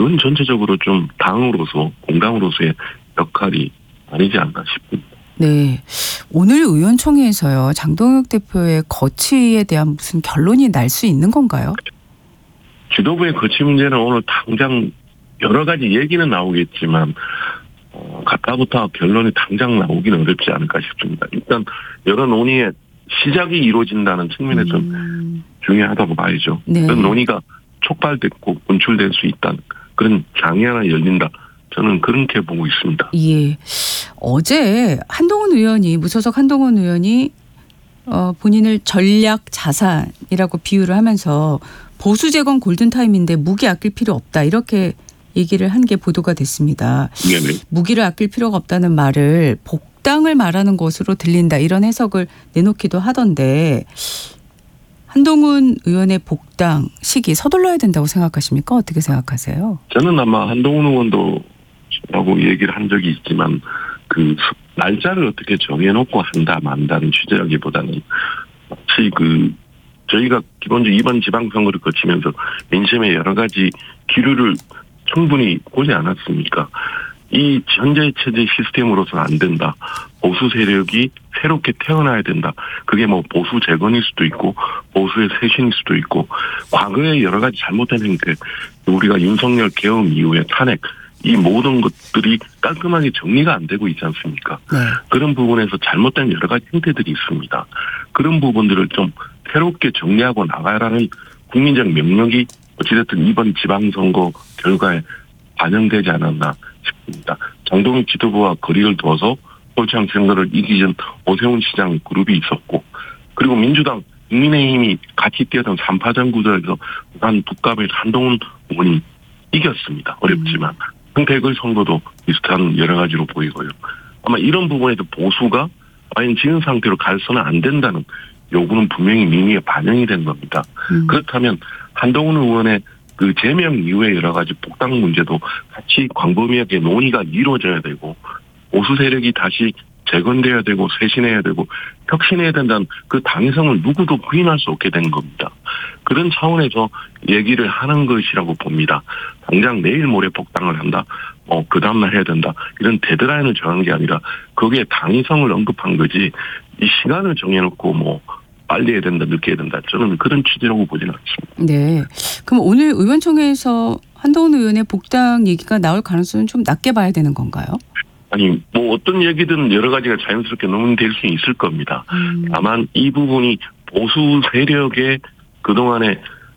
그건 전체적으로 좀 당으로서 공당으로서의 역할이 아니지 않나 싶습니다. 네. 오늘 의원총회에서요. 장동혁 대표의 거취에 대한 무슨 결론이 날 수 있는 건가요? 지도부의 거취 문제는 오늘 당장 여러 가지 얘기는 나오겠지만 가타부터 결론이 당장 나오기는 어렵지 않을까 싶습니다. 일단 여러 논의의 시작이 이루어진다는 측면에서 중요하다고 봐야죠. 네. 그런 논의가 촉발됐고 분출될 수 있다는 그런 장이 하나 열린다. 저는 그렇게 보고 있습니다. 예. 어제 무소속 한동훈 의원이 본인을 전략 자산이라고 비유를 하면서 보수 재건 골든타임인데 무기 아낄 필요 없다. 이렇게 얘기를 한 게 보도가 됐습니다. 네네. 무기를 아낄 필요가 없다는 말을 복당을 말하는 것으로 들린다. 이런 해석을 내놓기도 하던데 한동훈 의원의 복당 시기 서둘러야 된다고 생각하십니까? 어떻게 생각하세요? 저는 아마 한동훈 의원도 라고 얘기를 한 적이 있지만 그 날짜를 어떻게 정해놓고 한다 만다는 취지라기보다는 마치 저희가 기본적으로 이번 지방선거를 거치면서 민심의 여러 가지 기류를 충분히 보지 않았습니까? 이 현재 체제 시스템으로서는 안 된다. 보수 세력이 새롭게 태어나야 된다. 그게 뭐 보수 재건일 수도 있고 보수의 쇄신일 수도 있고 과거에 여러 가지 잘못된 행태 우리가 윤석열 계엄 이후에 탄핵 이 모든 것들이 깔끔하게 정리가 안 되고 있지 않습니까? 네. 그런 부분에서 잘못된 여러 가지 행태들이 있습니다. 그런 부분들을 좀 새롭게 정리하고 나가라는 국민적 명령이 어찌됐든 이번 지방선거 결과에 반영되지 않았나 싶습니다. 장동혁 지도부와 거리를 두어서 서울시장 선거를 이기 전 오세훈 시장 그룹이 있었고 그리고 민주당 국민의힘이 같이 뛰었던 3파전 구도에서 한 북갑의 한동훈 의원이 이겼습니다. 어렵지만. 황태글 선거도 비슷한 여러 가지로 보이고요. 아마 이런 부분에서 보수가 과연 지금 상태로 가서는 안 된다는 요구는 분명히 민의에 반영이 된 겁니다. 그렇다면 한동훈 의원의 그 제명 이후에 여러 가지 복당 문제도 같이 광범위하게 논의가 이루어져야 되고 보수 세력이 다시 재건돼야 되고 쇄신해야 되고 혁신해야 된다는 그 당위성을 누구도 부인할 수 없게 된 겁니다. 그런 차원에서 얘기를 하는 것이라고 봅니다. 당장 내일 모레 복당을 한다. 그 다음날 해야 된다. 이런 데드라인을 정한 게 아니라 거기에 당위성을 언급한 거지 이 시간을 정해놓고 빨리 해야 된다 늦게 해야 된다. 저는 그런 취지라고 보지는 않습니다. 네. 그럼 오늘 의원총회에서 한동훈 의원의 복당 얘기가 나올 가능성은 좀 낮게 봐야 되는 건가요? 아니 어떤 얘기든 여러 가지가 자연스럽게 논의될 수 있을 겁니다. 다만 이 부분이 보수 세력의 그동안에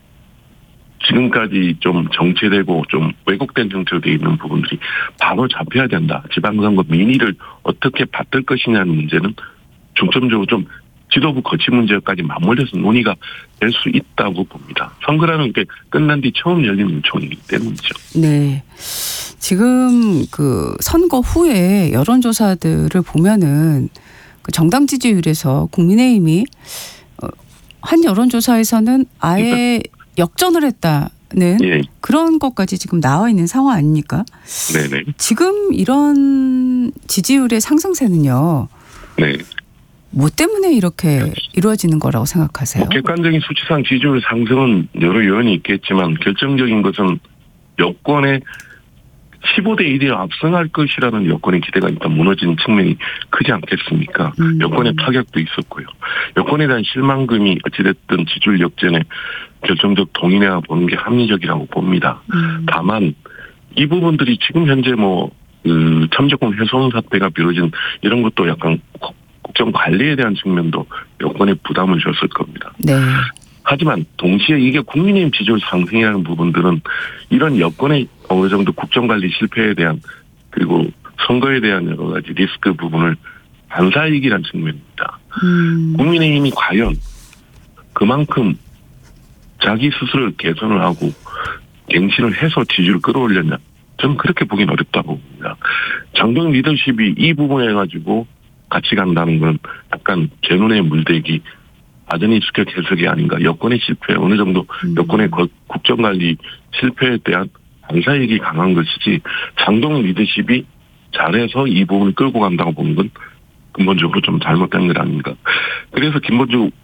지금까지 좀 정체되고 좀 왜곡된 정체로 되어 있는 부분들이 바로 잡혀야 된다. 지방선거 민의를 어떻게 받들 것이냐는 문제는 중점적으로 좀 지도부 거취 문제까지 맞물려서 논의가 될 수 있다고 봅니다. 선거라는 게 끝난 뒤 처음 열린 의총이기 때문이죠. 네. 지금 선거 후에 여론조사들을 보면은 정당 지지율에서 국민의힘이 한 여론조사에서는 아예 역전을 했다는 그런 것까지 지금 나와 있는 상황 아닙니까? 네네. 지금 이런 지지율의 상승세는요. 네. 뭐 때문에 이렇게 이루어지는 거라고 생각하세요? 객관적인 수치상 지지율 상승은 여러 요인이 있겠지만 결정적인 것은 여권의 15대 1이 앞서갈 것이라는 여권의 기대가 일단 무너진 측면이 크지 않겠습니까? 여권의 타격도 있었고요. 여권에 대한 실망감이 어찌됐든 지지율 역전에 결정적 동의내가 보는 게 합리적이라고 봅니다. 다만 이 부분들이 지금 현재 참정권 훼손 사태가 벌어진 이런 것도 약간 국정 관리에 대한 측면도 여권에 부담을 줬을 겁니다. 네. 하지만 동시에 이게 국민의힘 지지율 상승이라는 부분들은 이런 여권의 어느 정도 국정관리 실패에 대한 그리고 선거에 대한 여러 가지 리스크 부분을 반사이익이라는 측면입니다. 국민의힘이 과연 그만큼 자기 스스로를 개선을 하고 갱신을 해서 지지율을 끌어올렸냐. 저는 그렇게 보기는 어렵다고 봅니다. 장동혁 리더십이 이 부분에 가지고 같이 간다는 건 약간 제 눈에 물대기 아전이 주격 해석이 아닌가. 여권의 실패 어느 정도 여권의 국정관리 실패에 대한 반사이익이 강한 것이지 장동혁 리더십이 잘해서 이 부분을 끌고 간다고 보는 건 근본적으로 좀 잘못된 것 아닌가. 그래서 근본적으로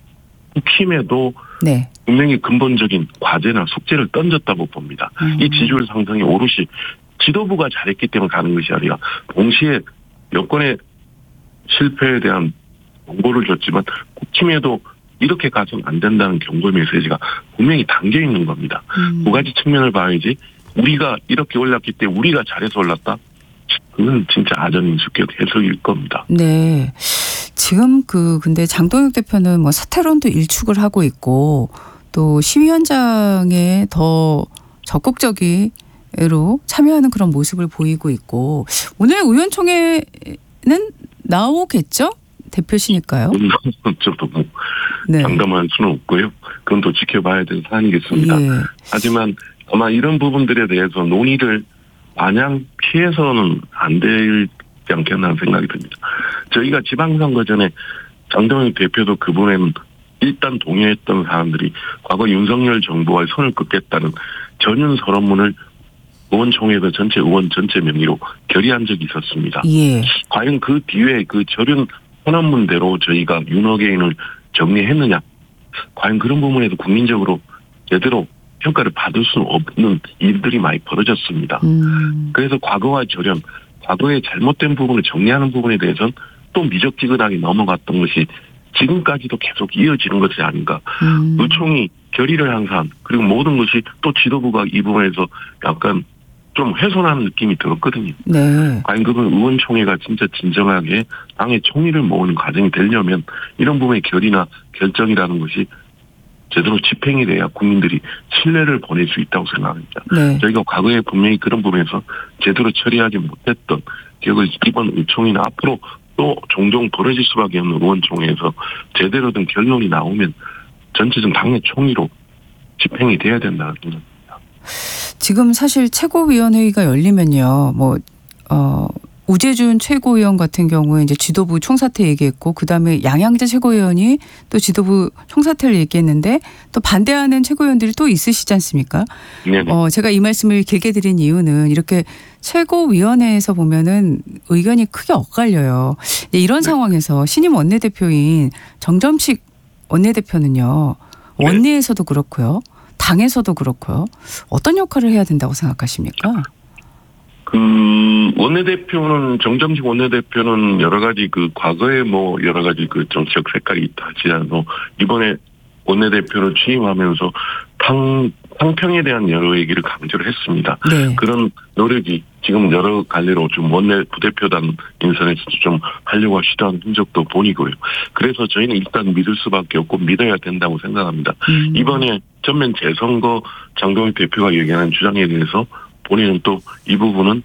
국힘에도 네. 분명히 근본적인 과제나 숙제를 던졌다고 봅니다. 이 지지율 상승이 오롯이 지도부가 잘했기 때문에 가는 것이 아니라 동시에 여권의 실패에 대한 경고를 줬지만 국힘에도 이렇게 가서는 안 된다는 경고 메시지가 분명히 담겨 있는 겁니다. 두 가지 측면을 봐야지 우리가 이렇게 올랐기 때문에 우리가 잘해서 올랐다? 그건 진짜 아전인수격 해석일 겁니다. 네. 지금 근데 장동혁 대표는 뭐 사퇴론도 일축을 하고 있고 또 시위 현장에 더 적극적으로 참여하는 그런 모습을 보이고 있고 오늘 의원총회는 나오겠죠? 대표시니까요. 저도 뭐 네. 장담할 수는 없고요. 그건 또 지켜봐야 될 사안이겠습니다. 예. 하지만 아마 이런 부분들에 대해서 논의를 마냥 피해서는 안 되지 않겠나 하는 생각이 듭니다. 저희가 지방선거 전에 장동혁 대표도 그분은 일단 동의했던 사람들이 과거 윤석열 정부와 손을 긋겠다는 전윤 서론문을 의원총회에서 전체 의원 전체 명의로 결의한 적이 있었습니다. 예. 과연 그 뒤에 그 전윤 선언문대로 저희가 윤호개인을 정리했느냐? 과연 그런 부분에도 국민적으로 제대로 평가를 받을 수 없는 일들이 많이 벌어졌습니다. 그래서 과거와 절연, 과거의 잘못된 부분을 정리하는 부분에 대해서는 또 미적지근하게 넘어갔던 것이 지금까지도 계속 이어지는 것이 아닌가. 의총이 결의를 한 사안, 그리고 모든 것이 또 지도부가 이 부분에서 약간 좀 훼손하는 느낌이 들었거든요. 네. 과연 그건 의원총회가 진짜 진정하게 당의 총의를 모으는 과정이 되려면 이런 부분의 결의나 결정이라는 것이 제대로 집행이 돼야 국민들이 신뢰를 보낼 수 있다고 생각합니다. 네. 저희가 과거에 분명히 그런 부분에서 제대로 처리하지 못했던 기억을 이번 의총이나 앞으로 또 종종 벌어질 수밖에 없는 의원총회에서 제대로 된 결론이 나오면 전체적 당의 총의로 집행이 돼야 된다는 생각입니다. 지금 사실 최고위원회의가 열리면요. 우재준 최고위원 같은 경우에 이제 지도부 총사퇴 얘기했고 그다음에 양양재 최고위원이 또 지도부 총사퇴를 얘기했는데 또 반대하는 최고위원들이 또 있으시지 않습니까? 네. 제가 이 말씀을 길게 드린 이유는 이렇게 최고위원회에서 보면은 의견이 크게 엇갈려요. 이런 상황에서 신임 원내대표인 정점식 원내대표는요. 원내에서도 그렇고요. 당에서도 그렇고요. 어떤 역할을 해야 된다고 생각하십니까? 원내대표는 정점식 원내대표는 여러 가지 과거에 여러 가지 정치적 색깔이 있다 하지만도 이번에 원내대표를 취임하면서 당평에 대한 여러 얘기를 강조를 했습니다. 네. 그런 노력이 지금 여러 갈래로 좀 원내 부대표단 인선에서 좀 하려고 시도하는 흔적도 보이고요. 그래서 저희는 일단 믿을 수밖에 없고 믿어야 된다고 생각합니다. 이번에 전면 재선거 장동혁 대표가 얘기하는 주장에 대해서 본인은 또 이 부분은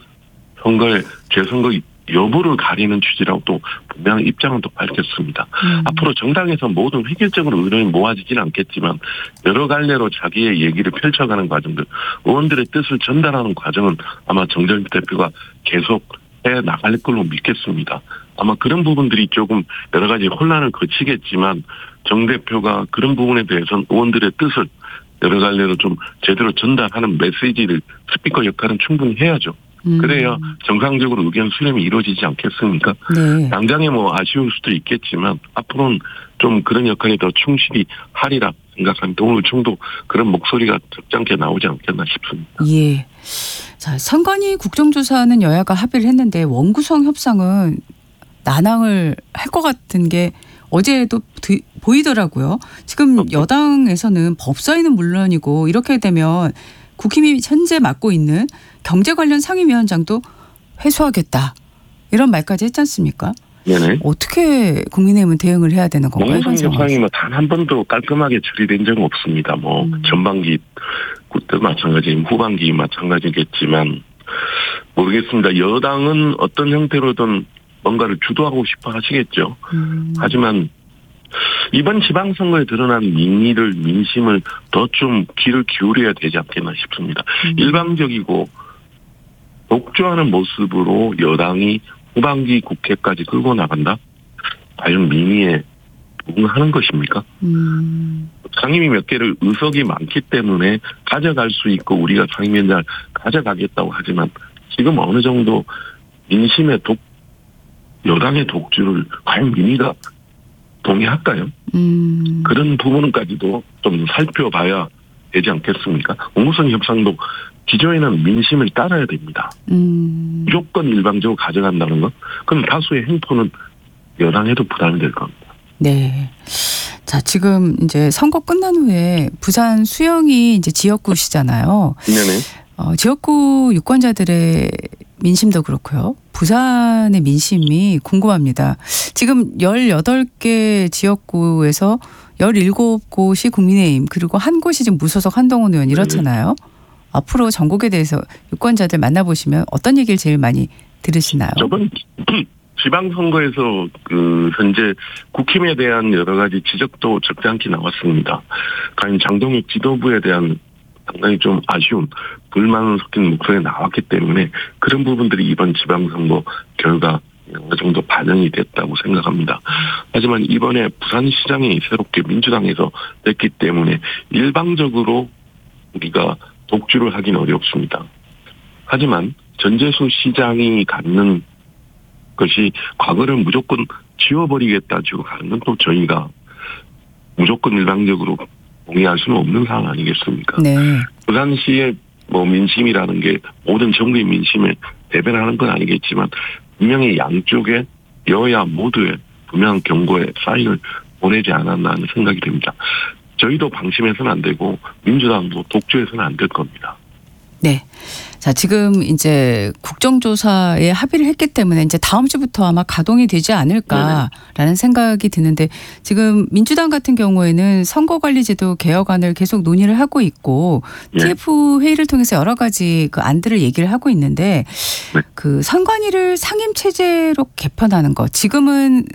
재선거 여부를 가리는 취지라고 또 분명한 입장은 또 밝혔습니다. 앞으로 정당에서 모든 획일적으로 의견이 모아지지는 않겠지만 여러 갈래로 자기의 얘기를 펼쳐가는 과정들, 의원들의 뜻을 전달하는 과정은 아마 정점식 대표가 계속 해 나갈 걸로 믿겠습니다. 아마 그런 부분들이 조금 여러 가지 혼란을 거치겠지만 정 대표가 그런 부분에 대해서는 의원들의 뜻을 여러 갈래로 좀 제대로 전달하는 메시지를 스피커 역할은 충분히 해야죠. 그래야 정상적으로 의견 수렴이 이루어지지 않겠습니까? 네. 당장에 아쉬울 수도 있겠지만 앞으로는 좀 그런 역할에 더 충실히 하리라 생각합니다. 오늘 정도 그런 목소리가 적잖게 나오지 않겠나 싶습니다. 예. 자, 선관위 국정조사는 여야가 합의를 했는데 원구성 협상은 난항을 할 것 같은 게 어제도 보이더라고요. 지금 여당에서는 법사위는 물론이고 이렇게 되면 국힘이 현재 맡고 있는 경제 관련 상임위원장도 회수하겠다. 이런 말까지 했지 않습니까? 네네. 어떻게 국민의힘은 대응을 해야 되는 건가요? 원구성 협상이 단 한 번도 깔끔하게 처리된 적은 없습니다. 전반기 그때 마찬가지, 후반기 마찬가지겠지만 모르겠습니다. 여당은 어떤 형태로든 뭔가를 주도하고 싶어 하시겠죠. 하지만 이번 지방선거에 드러난 민심을 더 좀 귀를 기울여야 되지 않겠나 싶습니다. 일방적이고 독주하는 모습으로 여당이 후반기 국회까지 끌고 나간다? 과연 민의에 부응하는 것입니까? 상임위 몇 개를 의석이 많기 때문에 가져갈 수 있고 우리가 상임위원장을 가져가겠다고 하지만 지금 어느 정도 민심의 여당의 독주를 과연 민의가 동의할까요? 그런 부분까지도 좀 살펴봐야 되지 않겠습니까? 공무선 협상도 기존에는 민심을 따라야 됩니다. 무조건 일방적으로 가져간다는 것, 그럼 다수의 행포는 여당에도 부담이 될 겁니다. 네. 자, 지금 이제 선거 끝난 후에 부산 수영이 이제 지역구시잖아요. 네네. 지역구 유권자들의 민심도 그렇고요. 부산의 민심이 궁금합니다. 지금 18개 지역구에서 17곳이 국민의힘, 그리고 한 곳이 지금 무소속 한동훈 의원 이렇잖아요. 앞으로 전국에 대해서 유권자들 만나보시면 어떤 얘기를 제일 많이 들으시나요? 저번 지방선거에서 현재 국힘에 대한 여러 가지 지적도 적잖게 나왔습니다. 과연 장동혁 지도부에 대한 상당히 좀 아쉬운 불만 섞인 목소리가 나왔기 때문에 그런 부분들이 이번 지방선거 결과 어느 정도 반영이 됐다고 생각합니다. 하지만 이번에 부산시장이 새롭게 민주당에서 됐기 때문에 일방적으로 우리가 독주를 하긴 어렵습니다. 하지만 전재수 시장이 갖는 것이 과거를 무조건 지워버리겠다 지고 가는 건 또 저희가 무조건 일방적으로 동의할 수는 없는 상황 아니겠습니까? 네. 부산시의 민심이라는 게 모든 전국의 민심을 대변하는 건 아니겠지만 분명히 양쪽의 여야 모두의 분명한 경고의 사인을 보내지 않았나 하는 생각이 듭니다. 저희도 방심해서는 안 되고 민주당도 독주해서는 안 될 겁니다. 네. 자, 지금 이제 국정조사에 합의를 했기 때문에 이제 다음 주부터 아마 가동이 되지 않을까라는 생각이 드는데, 지금 민주당 같은 경우에는 선거관리제도 개혁안을 계속 논의를 하고 있고 TF 회의를 통해서 여러 가지 그 안들을 얘기를 하고 있는데, 그 선관위를 상임 체제로 개편하는 거, 지금은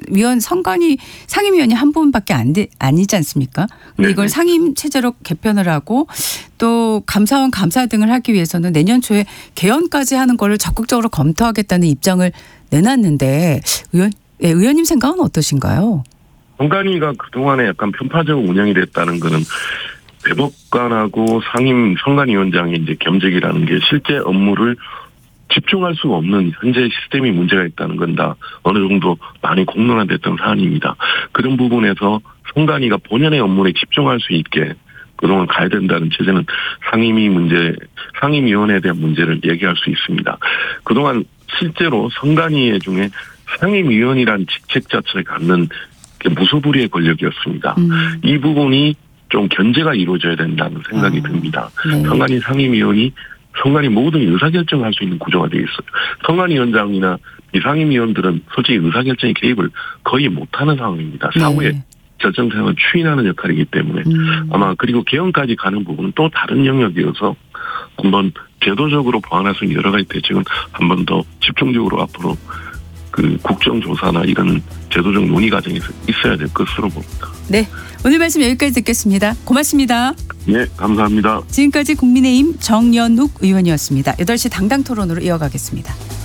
상임위원이 한 분밖에 아니지 않습니까? 근데 이걸 상임 체제로 개편을 하고 또 감사원 감사 등을 하기 위해서는 내년 초에 개헌까지 하는 거를 적극적으로 검토하겠다는 입장을 내놨는데, 의원님 생각은 어떠신가요? 선관위가 그동안에 약간 편파적으로 운영이 됐다는 거는 대법관하고 상임 선관위원장의 이제 겸직이라는 게 실제 업무를 집중할 수가 없는 현재 시스템이 문제가 있다는 건 다 어느 정도 많이 공론화됐던 사안입니다. 그런 부분에서 선관위가 본연의 업무에 집중할 수 있게 그동안 가야 된다는 체제는 상임위원회에 대한 문제를 얘기할 수 있습니다. 그동안 실제로 선관위 중에 상임위원이라는 직책 자체를 갖는 게 무소불위의 권력이었습니다. 이 부분이 좀 견제가 이루어져야 된다는 생각이 듭니다. 네. 선관위 상임위원이 선관위 모든 의사결정을 할 수 있는 구조가 되어 있어요. 선관위원장이나 비상임위원들은 솔직히 의사결정에 개입을 거의 못하는 상황입니다. 사후에 결정사항을 추인하는 역할이기 때문에 아마 그리고 개헌까지 가는 부분은 또 다른 영역이어서 한번 제도적으로 보완할 수 있는 여러 가지 대책은 한 번 더 집중적으로 앞으로 그 국정조사나 이런 제도적 논의 과정에서 있어야 될 것으로 봅니다. 네, 오늘 말씀 여기까지 듣겠습니다. 고맙습니다. 네, 감사합니다. 지금까지 국민의힘 정연욱 의원이었습니다. 8시 당당 토론으로 이어가겠습니다.